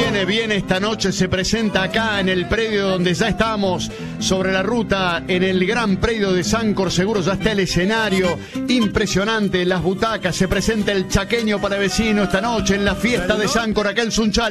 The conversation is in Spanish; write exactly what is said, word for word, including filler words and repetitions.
viene, viene esta noche, se presenta acá en el predio donde ya estamos, sobre la ruta, en el Gran Predio de Sancor. Seguro ya está el escenario, impresionante, las butacas, se presenta el chaqueño palavecino esta noche en la fiesta de Sancor acá en Sunchal.